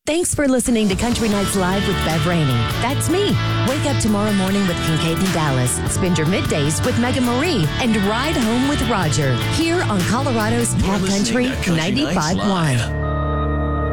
Thanks for listening to Country Nights Live with Bev Rainey. That's me. Wake up tomorrow morning with Kincaid and Dallas. Spend your middays with Megan Marie and ride home with Roger. Here on Colorado's Pop Country 95.1.